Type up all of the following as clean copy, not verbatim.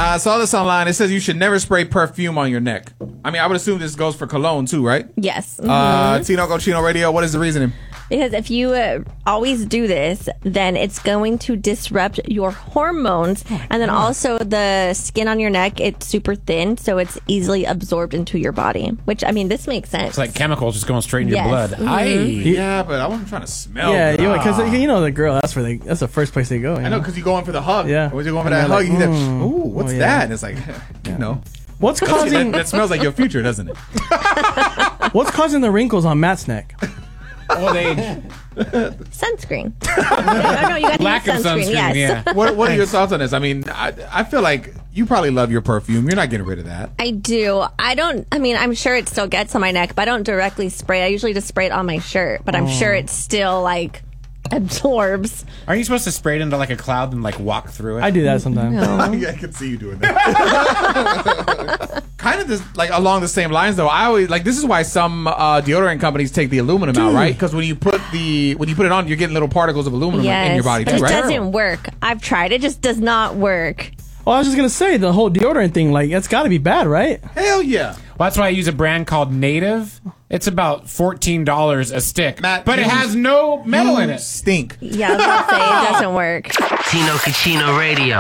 I saw this online. It says you should never spray perfume on your neck. I mean, I would assume this goes for cologne too, right? Yes. Tino Cochino Radio, what is the reasoning? Because if you always do this, then it's going to disrupt your hormones. And then also the skin on your neck, it's super thin, so it's easily absorbed into your body. Which, I mean, this makes sense. It's like chemicals just going straight into your blood. Yeah, but I wasn't trying to smell. Yeah, because the girl, that's the first place they go. I know, because you're going for the hug. Yeah. When you're going for that hug, you hear, ooh, what's that? And it's like, What's causing... that smells like your future, doesn't it? What's causing the wrinkles on Matt's neck? Old age. Sunscreen. No, you got to Lack use of sunscreen, sunscreen, yes. yeah. What are your thoughts on this? I mean, I feel like you probably love your perfume. You're not getting rid of that. I do. I'm sure it still gets on my neck, but I don't directly spray. I usually just spray it on my shirt, but I'm sure it's still like absorbs. Are you supposed to spray it into like a cloud and like walk through it? I do that sometimes. Yeah, I can see you doing that. Kind of this, like along the same lines though. I always like this is why some deodorant companies take the aluminum out, right? Because when you put it on, you're getting little particles of aluminum in your body but too, it right? doesn't work. I've tried. It just does not work. Oh, I was just gonna say the whole deodorant thing. Like, it's got to be bad, right? Hell yeah. Well, that's why I use a brand called Native. It's about $14 a stick, Matt, but it has no metal in it. Stink. Yeah, I was about to say it doesn't work. Tino Cochino Radio.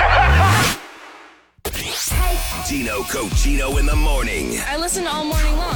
Tino Cochino in the morning. I listen all morning long.